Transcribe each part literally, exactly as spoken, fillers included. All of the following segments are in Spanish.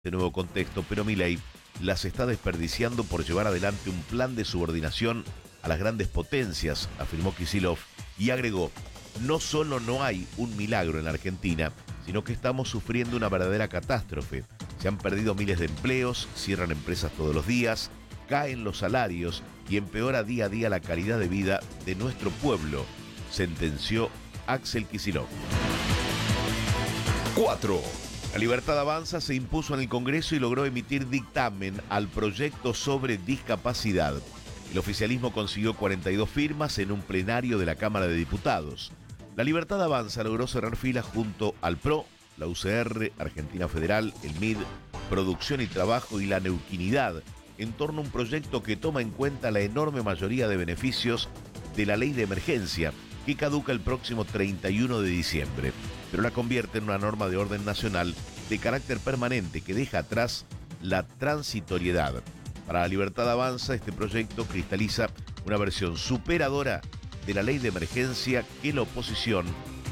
este nuevo contexto, pero Milei las está desperdiciando por llevar adelante un plan de subordinación a las grandes potencias, afirmó Kicillof, y agregó: no solo no hay un milagro en la Argentina, sino que estamos sufriendo una verdadera catástrofe. Se han perdido miles de empleos, cierran empresas todos los días, caen los salarios y empeora día a día la calidad de vida de nuestro pueblo, sentenció Axel Kicillof. cuatro. La Libertad Avanza se impuso en el Congreso y logró emitir dictamen al proyecto sobre discapacidad. El oficialismo consiguió cuarenta y dos firmas en un plenario de la Cámara de Diputados. La Libertad Avanza logró cerrar filas junto al P R O, la U C R, Argentina Federal, el M I D, Producción y Trabajo y la Neuquinidad, en torno a un proyecto que toma en cuenta la enorme mayoría de beneficios de la ley de emergencia, que caduca el próximo treinta y uno de diciembre, pero la convierte en una norma de orden nacional de carácter permanente que deja atrás la transitoriedad. Para la Libertad Avanza, este proyecto cristaliza una versión superadora de la ley de emergencia que la oposición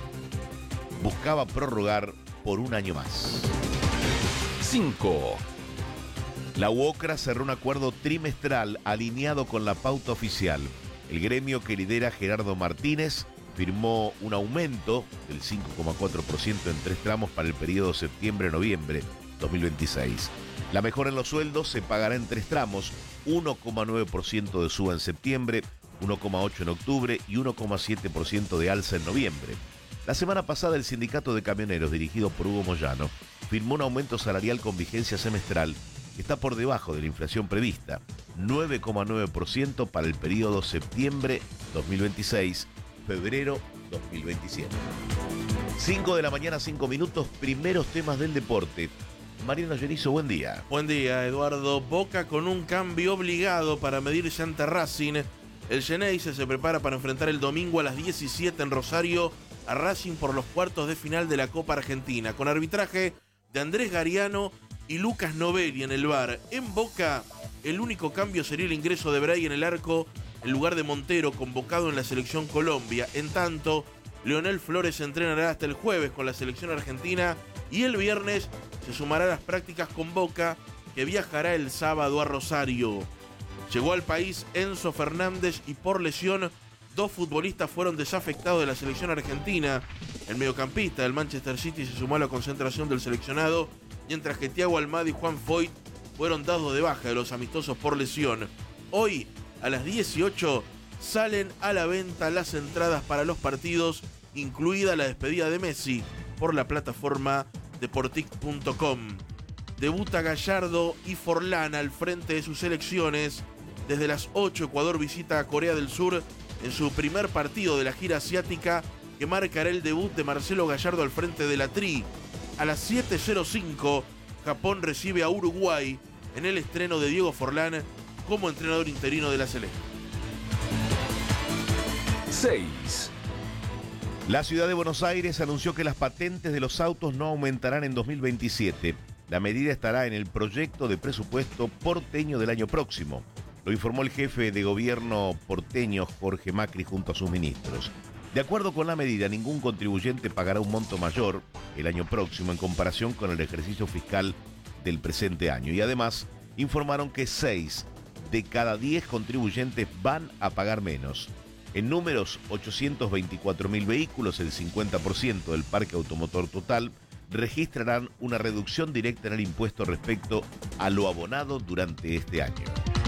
buscaba prorrogar por un año más. cinco. La UOCRA cerró un acuerdo trimestral alineado con la pauta oficial. El gremio que lidera Gerardo Martínez firmó un aumento del cinco coma cuatro por ciento en tres tramos para el periodo septiembre-noviembre dos mil veintiséis. La mejora en los sueldos se pagará en tres tramos: uno coma nueve por ciento de suba en septiembre, uno coma ocho por ciento en octubre y uno coma siete por ciento de alza en noviembre. La semana pasada el sindicato de camioneros, dirigido por Hugo Moyano, firmó un aumento salarial con vigencia semestral que está por debajo de la inflación prevista, nueve coma nueve por ciento para el periodo septiembre dos mil veintiséis, febrero dos mil veintisiete. cinco de la mañana, cinco minutos, primeros temas del deporte. Mariano Yerizo, buen día. Buen día, Eduardo. Boca con un cambio obligado para medirse ante Racing. El Xeneize se prepara para enfrentar el domingo a las diecisiete en Rosario a Racing por los cuartos de final de la Copa Argentina, con arbitraje de Andrés Gariano y Lucas Novelli en el V A R. En Boca, el único cambio sería el ingreso de Bray en el arco en lugar de Montero, convocado en la selección Colombia. En tanto, Leonel Flores entrenará hasta el jueves con la selección argentina y el viernes se sumará a las prácticas con Boca, que viajará el sábado a Rosario. Llegó al país Enzo Fernández y por lesión dos futbolistas fueron desafectados de la selección argentina. El mediocampista del Manchester City se sumó a la concentración del seleccionado, mientras que Thiago Almada y Juan Foyt fueron dados de baja de los amistosos por lesión. Hoy, a las dieciocho, salen a la venta las entradas para los partidos, incluida la despedida de Messi, por la plataforma deportic punto com. Debuta Gallardo y Forlán al frente de sus selecciones. Desde las ocho, Ecuador visita a Corea del Sur en su primer partido de la gira asiática, que marcará el debut de Marcelo Gallardo al frente de la Tri. A las siete cero cinco, Japón recibe a Uruguay en el estreno de Diego Forlán como entrenador interino de la Celeste. seis. La ciudad de Buenos Aires anunció que las patentes de los autos no aumentarán en dos mil veintisiete. La medida estará en el proyecto de presupuesto porteño del año próximo. Lo informó el jefe de gobierno porteño, Jorge Macri, junto a sus ministros. De acuerdo con la medida, ningún contribuyente pagará un monto mayor el año próximo en comparación con el ejercicio fiscal del presente año. Y además informaron que seis de cada diez contribuyentes van a pagar menos. En números, ochocientos veinticuatro mil vehículos, el cincuenta por ciento del parque automotor total, registrarán una reducción directa en el impuesto respecto a lo abonado durante este año.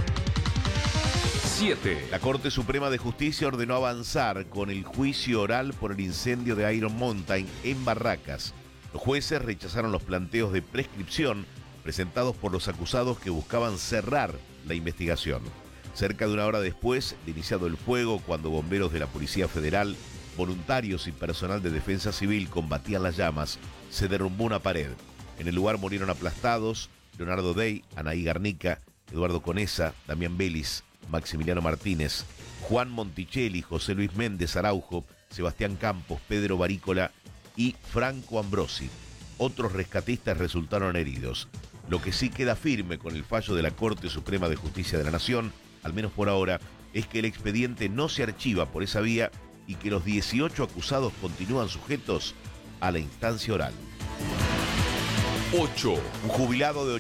siete. La Corte Suprema de Justicia ordenó avanzar con el juicio oral por el incendio de Iron Mountain en Barracas. Los jueces rechazaron los planteos de prescripción presentados por los acusados, que buscaban cerrar la investigación. Cerca de una hora después de iniciado el fuego, cuando bomberos de la Policía Federal, voluntarios y personal de defensa civil combatían las llamas, se derrumbó una pared. En el lugar murieron aplastados Leonardo Dey, Anaí Garnica, Eduardo Conesa, Damián Belis, Maximiliano Martínez, Juan Monticelli, José Luis Méndez Araujo, Sebastián Campos, Pedro Barícola y Franco Ambrosi. Otros rescatistas resultaron heridos. Lo que sí queda firme con el fallo de la Corte Suprema de Justicia de la Nación, al menos por ahora, es que el expediente no se archiva por esa vía y que los dieciocho acusados continúan sujetos a la instancia oral. ocho. Un jubilado de